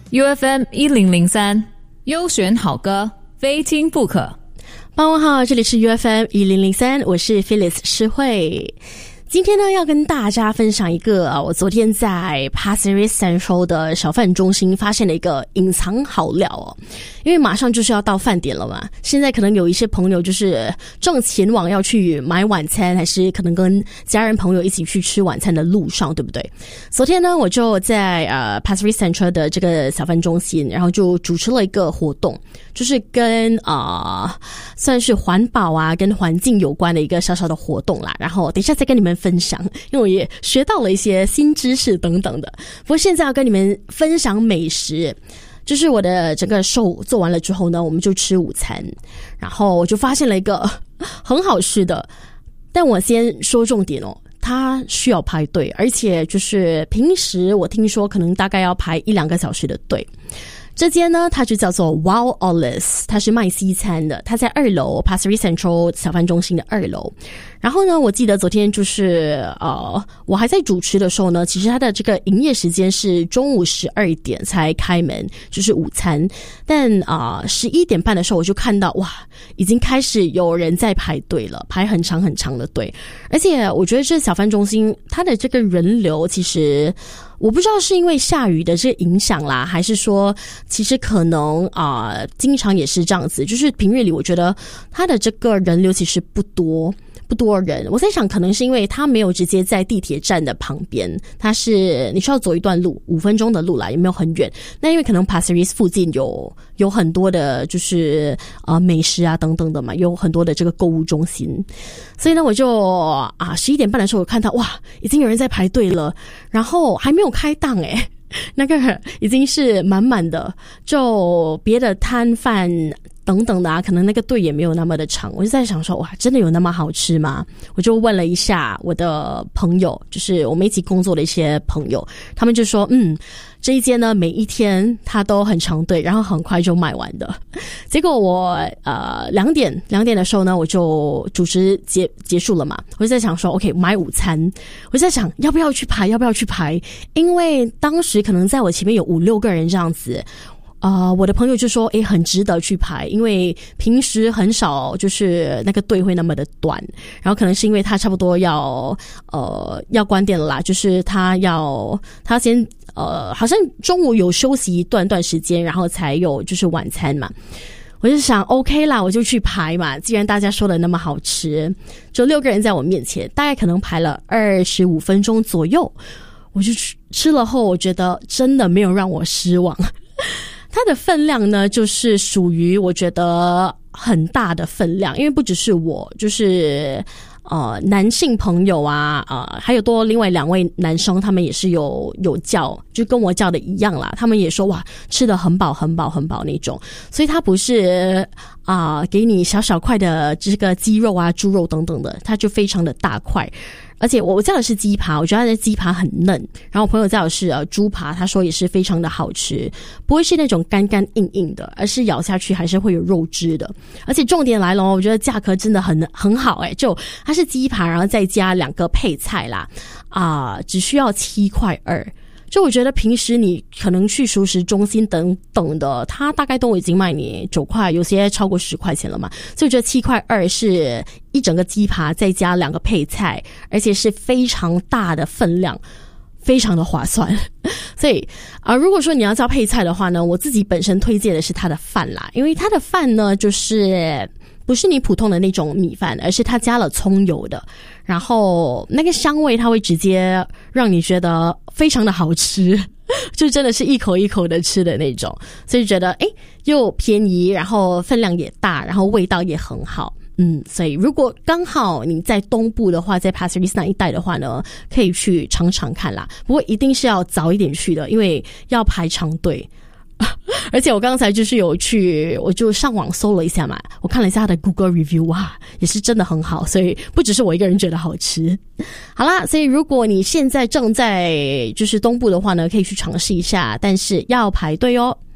UFM 1003，优选好歌，非听不可。 傍晚好，这里是 UFM 1003，我是 Phyllis 诗慧。今天呢，要跟大家分享一个我昨天在 Pasir Ris Central 的小贩中心发现了一个隐藏好料哦。因为马上就是要到饭点了嘛，现在可能有一些朋友就是正前往要去买晚餐，还是可能跟家人朋友一起去吃晚餐的路上，对不对？昨天呢，我就在Pasir Ris Central 的这个小贩中心，然后就主持了一个活动，就是跟算是环保啊跟环境有关的一个小小的活动啦，然后等一下再跟你们分享，因为我也学到了一些新知识等等的。不过现在要跟你们分享美食，就是我的整个show做完了之后呢，我们就吃午餐，然后我就发现了一个很好吃的，但我先说重点哦，它需要排队，而且就是平时我听说可能大概要排1-2个小时的队。这间呢，它就叫做 Wild Olives， 它是卖西餐的，它在2楼 Pasir Ris Central 小贩中心的2楼。然后呢，我记得昨天就是我还在主持的时候呢，其实它的这个营业时间是中午12点才开门，就是午餐。但11点半的时候我就看到哇，已经开始有人在排队了，排很长很长的队。而且我觉得这小贩中心它的这个人流其实我不知道是因为下雨的这个影响啦，还是说其实可能经常也是这样子，就是平日里我觉得它的这个人流其实不多人。我在想可能是因为它没有直接在地铁站的旁边，它是你需要走一段路，5分钟的路啦，也没有很远。那因为可能 Pasir Ris 附近有很多的就是美食啊等等的嘛，有很多的这个购物中心，所以呢我就11点半的时候我看到哇，已经有人在排队了，然后还没有开档诶，那个已经是满满的，就别的摊贩等等的可能那个队也没有那么的长。我就在想说哇，真的有那么好吃吗？我就问了一下我的朋友，就是我们一起工作的一些朋友，他们就说这一间呢每一天它都很长队，然后很快就卖完的。结果我2点的时候呢，我就主持结束了嘛，我就在想说 OK 买午餐，我就在想要不要去排，因为当时可能在我前面有5-6个人这样子。我的朋友就说很值得去排，因为平时很少就是那个队会那么的短，然后可能是因为他差不多要关店了啦，就是他先好像中午有休息一段时间，然后才有就是晚餐嘛。我就想 OK 啦，我就去排嘛，既然大家说的那么好吃，就6个人在我面前，大概可能排了25分钟左右，我就吃了后，我觉得真的没有让我失望。它的分量呢，就是属于我觉得很大的分量，因为不只是我，就是男性朋友还有多另外2位男生，他们也是有叫，就跟我叫的一样啦，他们也说哇，吃得很饱那种。所以它不是给你小小块的这个鸡肉猪肉等等的，它就非常的大块。而且我叫的是鸡扒，我觉得它的鸡扒很嫩，然后我朋友叫的是猪扒，他说也是非常的好吃，不会是那种干干硬硬的，而是咬下去还是会有肉汁的。而且重点来了，我觉得价格真的很好就它是鸡扒，然后再加2个配菜啦，只需要7.2块。就我觉得平时你可能去熟食中心等等的，它大概都已经卖你9块，有些超过10块钱了嘛。所以我觉得7.2块是一整个鸡扒再加2个配菜，而且是非常大的分量，非常的划算。所以如果说你要叫配菜的话呢，我自己本身推荐的是它的饭啦，因为它的饭呢就是不是你普通的那种米饭，而是它加了葱油的，然后那个香味它会直接让你觉得非常的好吃，就真的是一口一口的吃的那种，所以觉得又便宜，然后分量也大，然后味道也很好。所以如果刚好你在东部的话，在 Pasir Ris 那一带的话呢，可以去尝尝看啦。不过一定是要早一点去的，因为要排长队。而且我刚才就是有去，我就上网搜了一下嘛，我看了一下他的 Google Review， 哇，也是真的很好，所以不只是我一个人觉得好吃。好啦，所以如果你现在正在就是东部的话呢，可以去尝试一下，但是要排队哦。